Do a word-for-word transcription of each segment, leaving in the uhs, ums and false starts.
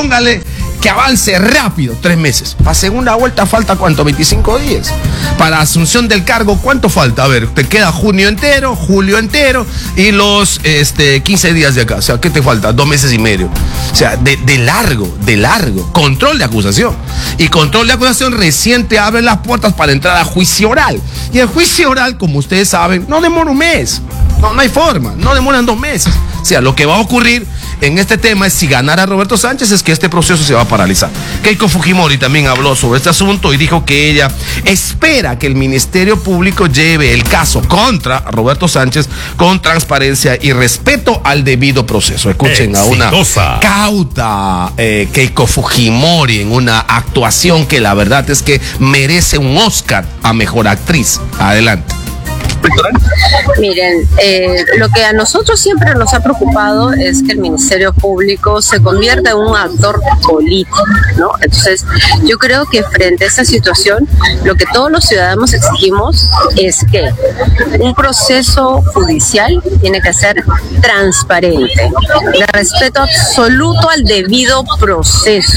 póngale que avance rápido, tres meses. Para segunda vuelta falta ¿cuánto? veinticinco días. Para asunción del cargo, ¿cuánto falta? A ver, te queda junio entero, julio entero y los este, quince días de acá. O sea, ¿qué te falta? Dos meses y medio. O sea, de, de largo, de largo. Control de acusación. Y control de acusación reciente abre las puertas para entrar a juicio oral. Y el juicio oral, como ustedes saben, no demora un mes. No, no hay forma, no demoran dos meses. O sea, lo que va a ocurrir en este tema es si ganara Roberto Sánchez es que este proceso se va a paralizar. Keiko Fujimori también habló sobre este asunto y dijo que ella espera que el Ministerio Público lleve el caso contra Roberto Sánchez con transparencia y respeto al debido proceso. Escuchen Exitosa. a una cauta eh, Keiko Fujimori en una actuación que la verdad es que merece un Oscar a Mejor Actriz. Adelante. Miren, eh, lo que a nosotros siempre nos ha preocupado es que el Ministerio Público se convierta en un actor político, ¿no? Entonces, yo creo que frente a esta situación, lo que todos los ciudadanos exigimos es que un proceso judicial tiene que ser transparente, de respeto absoluto al debido proceso,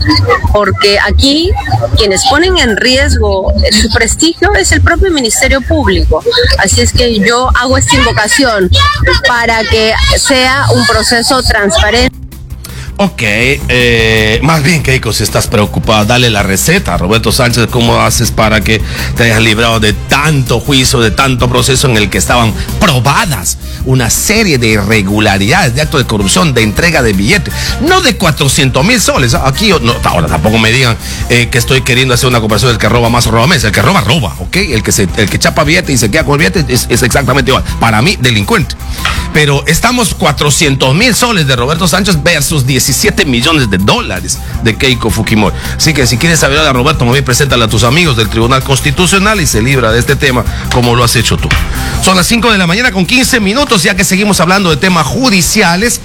porque aquí quienes ponen en riesgo su prestigio es el propio Ministerio Público. Así es que yo hago esta invocación para que sea un proceso transparente. Ok, eh, más bien Keiko, si estás preocupada, dale la receta a Roberto Sánchez, ¿cómo haces para que te hayas librado de tanto juicio, de tanto proceso en el que estaban probadas una serie de irregularidades, de actos de corrupción, de entrega de billetes, no de cuatrocientos mil soles? Aquí, no, ahora tampoco me digan eh, que estoy queriendo hacer una comparación del que roba más o roba menos. El que roba, roba, ¿ok? El que, se, el que chapa billete y se queda con el billete es, es exactamente igual. Para mí, delincuente. Pero estamos cuatrocientos mil soles de Roberto Sánchez versus diecisiete millones de dólares de Keiko Fujimori. Así que si quieres saber a Roberto, muy bien, preséntale a tus amigos del Tribunal Constitucional y se libra de este tema como lo has hecho tú. Son las cinco de la mañana con quince minutos, ya que seguimos hablando de temas judiciales.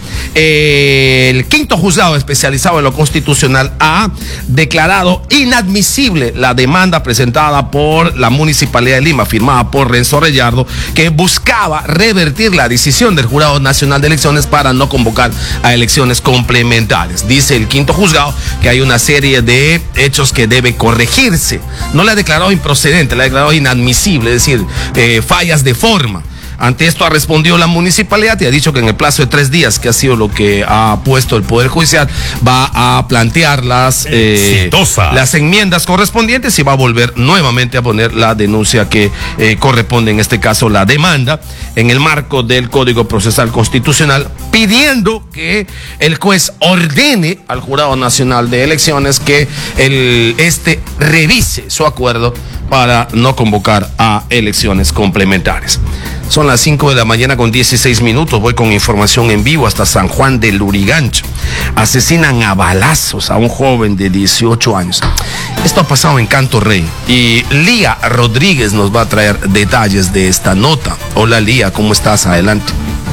Eh, el quinto juzgado especializado en lo constitucional ha declarado inadmisible la demanda presentada por la Municipalidad de Lima, firmada por Renzo Rellardo, que buscaba revertir la decisión del Jurado Nacional de Elecciones para no convocar a elecciones complementarias. Dice el quinto juzgado que hay una serie de hechos que debe corregirse. No le ha declarado improcedente, le ha declarado inadmisible, es decir, eh, fallas de forma. Ante esto ha respondido la municipalidad y ha dicho que en el plazo de tres días, que ha sido lo que ha puesto el Poder Judicial, va a plantear las, eh, las enmiendas correspondientes y va a volver nuevamente a poner la denuncia que eh, corresponde, en este caso la demanda, en el marco del Código Procesal Constitucional, pidiendo que el juez ordene al Jurado Nacional de Elecciones que el, este revise su acuerdo para no convocar a elecciones complementarias. Son las cinco de la mañana con dieciséis minutos. Voy con información en vivo hasta San Juan del Lurigancho. Asesinan a balazos a un joven de dieciocho años. Esto ha pasado en Canto Rey. Y Lía Rodríguez nos va a traer detalles de esta nota. Hola Lía, ¿cómo estás? Adelante.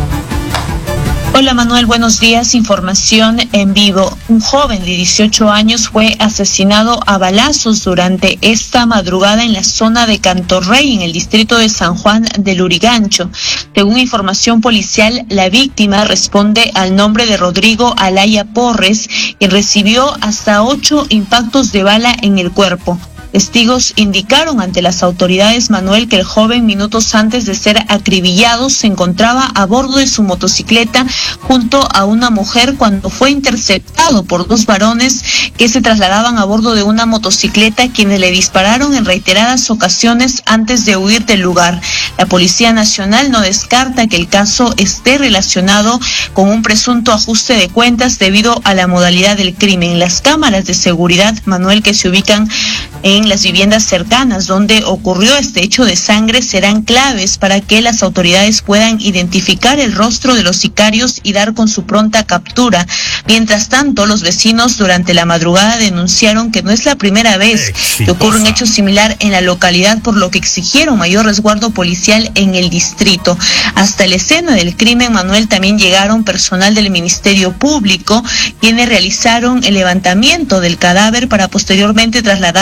Hola Manuel, buenos días. Información en vivo. Un joven de dieciocho años fue asesinado a balazos durante esta madrugada en la zona de Canto Rey, en el distrito de San Juan del Lurigancho. Según información policial, la víctima responde al nombre de Rodrigo Alaya Porres, y recibió hasta ocho impactos de bala en el cuerpo. Testigos indicaron ante las autoridades, Manuel, que el joven, minutos antes de ser acribillado, se encontraba a bordo de su motocicleta junto a una mujer cuando fue interceptado por dos varones que se trasladaban a bordo de una motocicleta, quienes le dispararon en reiteradas ocasiones antes de huir del lugar. La Policía Nacional no descarta que el caso esté relacionado con un presunto ajuste de cuentas debido a la modalidad del crimen. Las cámaras de seguridad, Manuel, que se ubican en las viviendas cercanas donde ocurrió este hecho de sangre, serán claves para que las autoridades puedan identificar el rostro de los sicarios y dar con su pronta captura. Mientras tanto, los vecinos durante la madrugada denunciaron que no es la primera vez Exitosa. que ocurre un hecho similar en la localidad, por lo que exigieron mayor resguardo policial en el distrito. Hasta la escena del crimen, Manuel, también llegaron personal del Ministerio Público, quienes realizaron el levantamiento del cadáver para posteriormente trasladarlo a la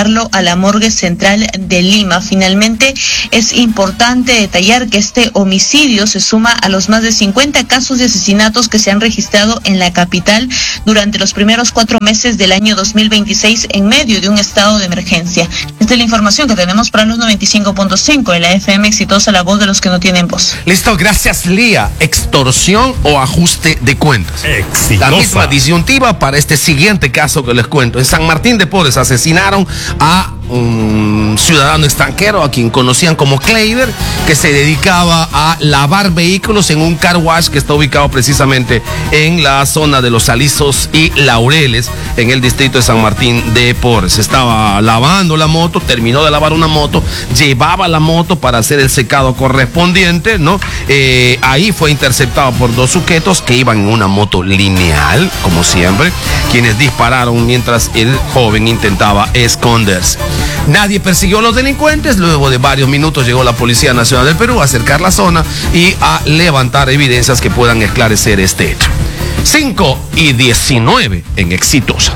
la morgue central de Lima. Finalmente, es importante detallar que este homicidio se suma a los más de cincuenta casos de asesinatos que se han registrado en la capital durante los primeros cuatro meses del año dos mil veintiséis en medio de un estado de emergencia. Esta es la información que tenemos para los noventa y cinco punto cinco de la F M Exitosa, la voz de los que no tienen voz. Listo, gracias Lía. ¿Extorsión o ajuste de cuentas? Exitosa. La misma disyuntiva para este siguiente caso que les cuento. En San Martín de Porres asesinaron a un ciudadano extranjero a quien conocían como Kleiber, que se dedicaba a lavar vehículos en un car wash que está ubicado precisamente en la zona de Los Alisos y Laureles, en el distrito de San Martín de Porres. Estaba lavando la moto, terminó de lavar una moto, llevaba la moto para hacer el secado correspondiente, ¿no? Eh, ahí fue interceptado por dos sujetos que iban en una moto lineal, como siempre, quienes dispararon mientras el joven intentaba esconderse. Nadie persiguió a los delincuentes. Luego de varios minutos llegó la Policía Nacional del Perú a acercar la zona y a levantar evidencias que puedan esclarecer este hecho. cinco y diecinueve en Exitosa.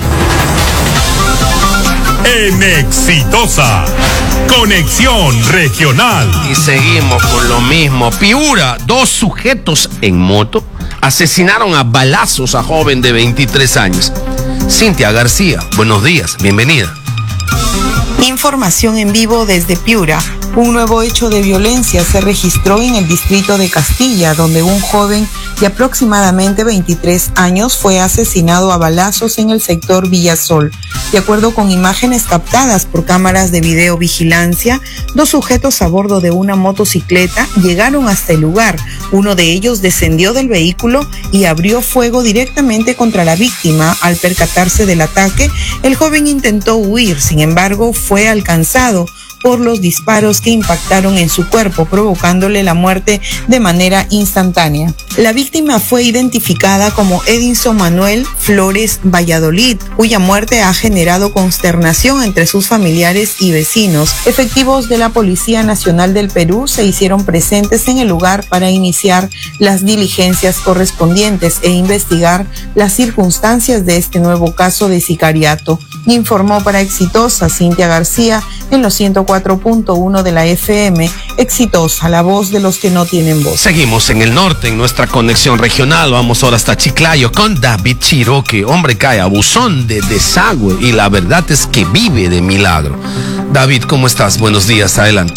En Exitosa, conexión regional. Y seguimos con lo mismo. Piura, dos sujetos en moto asesinaron a balazos a joven de veintitrés años. Cintia García, buenos días, bienvenida. Información en vivo desde Piura. Un nuevo hecho de violencia se registró en el distrito de Castilla, donde un joven de aproximadamente veintitrés años fue asesinado a balazos en el sector Villasol. De acuerdo con imágenes captadas por cámaras de videovigilancia, dos sujetos a bordo de una motocicleta llegaron hasta el lugar. Uno de ellos descendió del vehículo y abrió fuego directamente contra la víctima. Al percatarse del ataque, el joven intentó huir, sin embargo, fue alcanzado por los disparos que impactaron en su cuerpo, provocándole la muerte de manera instantánea. La víctima fue identificada como Edinson Manuel Flores Valladolid, cuya muerte ha generado consternación entre sus familiares y vecinos. Efectivos de la Policía Nacional del Perú se hicieron presentes en el lugar para iniciar las diligencias correspondientes e investigar las circunstancias de este nuevo caso de sicariato. Informó para Exitosa Cintia García en los ciento cuatro punto uno de la F M. Exitosa, la voz de los que no tienen voz. Seguimos en el norte, en nuestra conexión regional. Vamos ahora hasta Chiclayo con David Chiroque. Hombre cae a buzón de desagüe y la verdad es que vive de milagro. David, ¿cómo estás? Buenos días, adelante.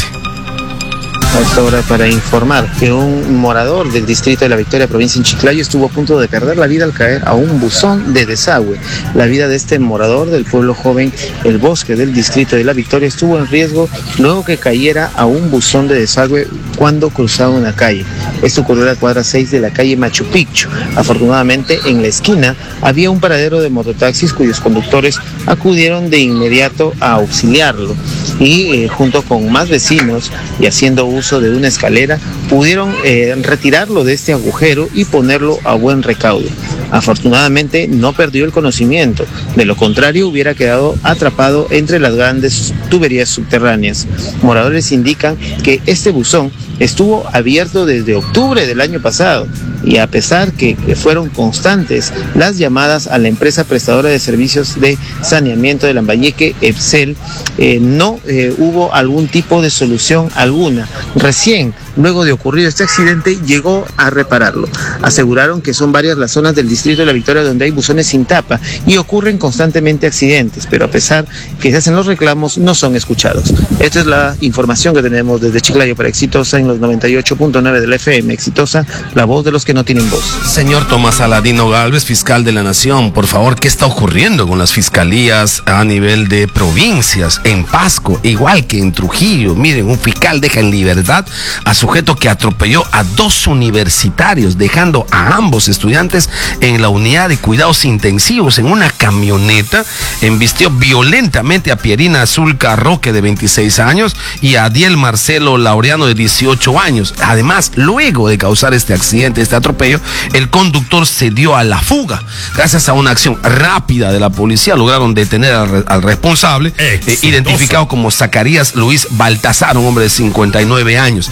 A esta hora para informar que un morador del distrito de La Victoria, provincia de Chiclayo, estuvo a punto de perder la vida al caer a un buzón de desagüe. La vida de este morador del pueblo joven El Bosque del distrito de La Victoria estuvo en riesgo luego que cayera a un buzón de desagüe cuando cruzaba una calle. Esto ocurrió en la cuadra seis de la calle Machu Picchu. Afortunadamente, en la esquina había un paradero de mototaxis cuyos conductores acudieron de inmediato a auxiliarlo y eh, junto con más vecinos y haciendo uso de una escalera pudieron eh, retirarlo de este agujero y ponerlo a buen recaudo. Afortunadamente no perdió el conocimiento, de lo contrario hubiera quedado atrapado entre las grandes tuberías subterráneas. Moradores indican que este buzón estuvo abierto desde octubre del año pasado y a pesar que fueron constantes las llamadas a la empresa prestadora de servicios de saneamiento de Lambayeque, EPSEL, eh, no eh, hubo algún tipo de solución alguna. Recién, luego de ocurrido este accidente, llegó a repararlo. Aseguraron que son varias las zonas del distrito de La Victoria donde hay buzones sin tapa y ocurren constantemente accidentes, pero a pesar que se hacen los reclamos, no son escuchados. Esta es la información que tenemos desde Chiclayo para Exitosa en los noventa y ocho punto nueve de la F M. Exitosa, la voz de los que no tienen voz. Señor Tomás Aladino Galvez, fiscal de la Nación, por favor, ¿qué está ocurriendo con las fiscalías a nivel de provincias? En Pasco, igual que en Trujillo, miren, un fiscal deja en libertad a sujeto que atropelló a dos universitarios, dejando a ambos estudiantes en la unidad de cuidados intensivos en una camioneta. Embistió violentamente a Pierina Azulca Roque, de veintiséis años, y a Adiel Marcelo Laureano, de dieciocho años. Además, luego de causar este accidente, este atropello, el conductor se dio a la fuga. Gracias a una acción rápida de la policía, lograron detener al, al responsable, eh, identificado como Zacarías Luis Baltasar, un hombre de cincuenta y nueve años. La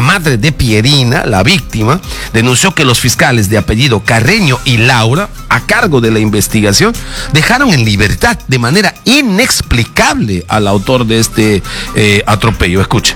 madre de Pierina, la víctima, denunció que los fiscales de apellido Carreño y Laura, a cargo de la investigación, dejaron en libertad de manera inexplicable al autor de este eh, atropello. Escuche.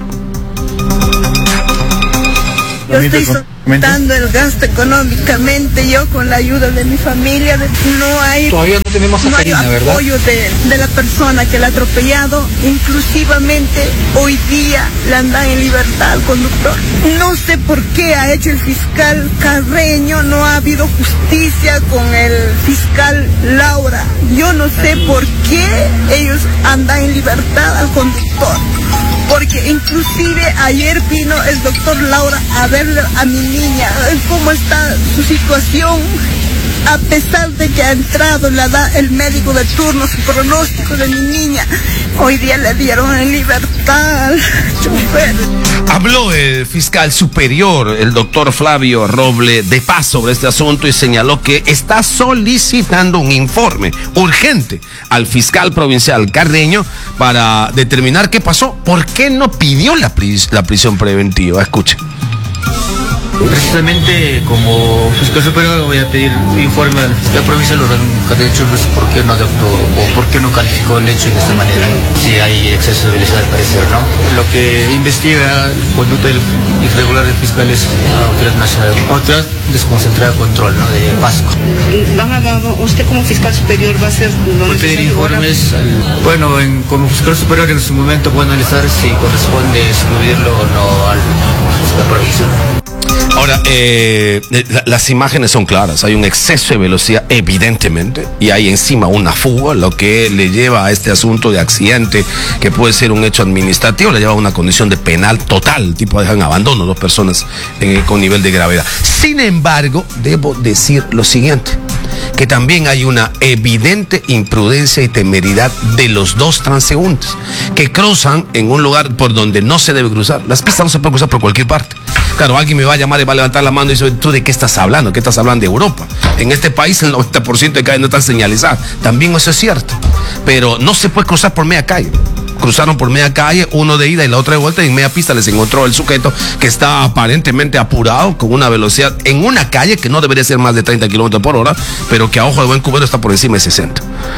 Yo estoy soportando el gasto económicamente, yo con la ayuda de mi familia, de, no hay, todavía no tenemos no hay Karina, apoyo de, de la persona que la ha atropellado, inclusivamente hoy día le anda en libertad al conductor. No sé por qué ha hecho el fiscal Carreño, no ha habido justicia con el fiscal Laura, yo no sé por qué ellos andan en libertad al conductor. Porque inclusive ayer vino el doctor Laura a verle a mi niña, cómo está su situación, a pesar de que ha entrado la da el médico de turno, su pronóstico de mi niña. Hoy día le dieron en libertad al chofer. Habló el fiscal superior, el doctor Flavio Roble de Paz, sobre este asunto y señaló que está solicitando un informe urgente al fiscal provincial Carreño para determinar qué pasó, por qué no pidió la, pris la prisión preventiva. Escuche. Precisamente como fiscal superior voy a pedir un informe al fiscal provincial de hecho por qué no adoptó o por qué no calificó el hecho de esta manera, si hay exceso de velocidad al parecer, ¿no? Lo que investiga el conducta irregular del fiscal es la Autoridad Nacional, otra desconcentrada control, ¿no? De Pasco. ¿Van a, va, usted como fiscal superior va a hacer lo Voy a pedir informes, al, bueno, en, como fiscal superior en su momento voy a analizar si corresponde excluirlo o no al fiscal provincial. Ahora, eh, la, las imágenes son claras, hay un exceso de velocidad evidentemente y hay encima una fuga, lo que le lleva a este asunto de accidente, que puede ser un hecho administrativo, le lleva a una condición de penal total, el tipo deja en abandono dos personas eh, con nivel de gravedad. Sin embargo, debo decir lo siguiente, que también hay una evidente imprudencia y temeridad de los dos transeúntes que cruzan en un lugar por donde no se debe cruzar. Las pistas no se pueden cruzar por cualquier parte. Claro, alguien me va a llamar y va a levantar la mano y dice, ¿tú de qué estás hablando? ¿Qué estás hablando de Europa? En este país el noventa por ciento de calles no están señalizadas. También eso es cierto. Pero no se puede cruzar por media calle. Cruzaron por media calle, uno de ida y la otra de vuelta, y en media pista les encontró el sujeto que está aparentemente apurado con una velocidad en una calle que no debería ser más de treinta kilómetros por hora, pero que a ojo de buen cubero está por encima de sesenta.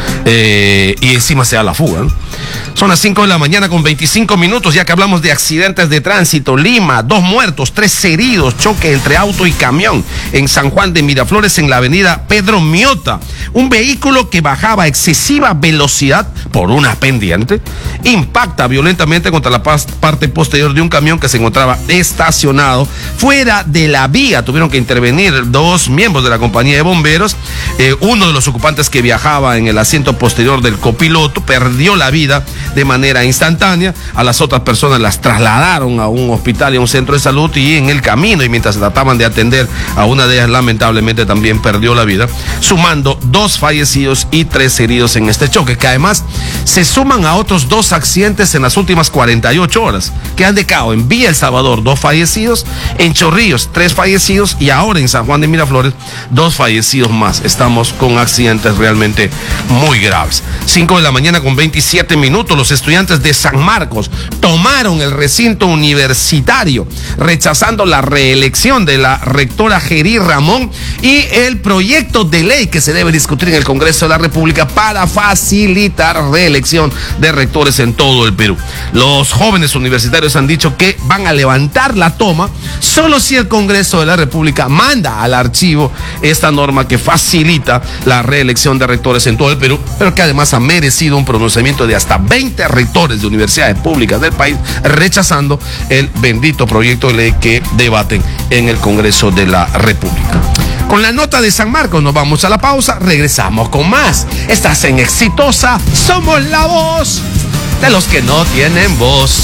Eh, y encima se da la fuga, ¿no? Son las cinco de la mañana con veinticinco minutos, ya que hablamos de accidentes de tránsito. Lima, dos muertos, tres heridos, choque entre auto y camión en San Juan de Miraflores, en la avenida Pedro Miota. Un vehículo que bajaba a excesiva velocidad por una pendiente impacta violentamente contra la parte posterior de un camión que se encontraba estacionado fuera de la vía. Tuvieron que intervenir dos miembros de la compañía de bomberos. Eh, uno de los ocupantes que viajaba en el asiento posterior del copiloto perdió la vida de manera instantánea. A las otras personas las trasladaron a un hospital y a un centro de salud, y en el camino y mientras trataban de atender a una de ellas, lamentablemente también perdió la vida, sumando dos fallecidos y tres heridos en este choque, que además se suman a otros dos accidentes en las últimas cuarenta y ocho horas que han dejado en Villa El Salvador dos fallecidos, en Chorrillos tres fallecidos y ahora en San Juan de Miraflores dos fallecidos más. Estamos con accidentes realmente muy graves. cinco de la mañana con veintisiete minutos, los estudiantes de San Marcos tomaron el recinto universitario rechazando la reelección de la rectora Gerí Ramón y el proyecto de ley que se debe discutir en el Congreso de la República para facilitar reelección de rectores en todo el Perú. Los jóvenes universitarios han dicho que van a levantar la toma solo si el Congreso de la República manda al archivo esta norma que facilita la reelección de rectores en todo el Perú, pero que además ha merecido un pronunciamiento de hasta veinte rectores de universidades públicas del país rechazando el bendito proyecto de ley que debaten en el Congreso de la República. Con la nota de San Marcos nos vamos a la pausa, regresamos con más. Estás en Exitosa, somos la voz de los que no tienen voz.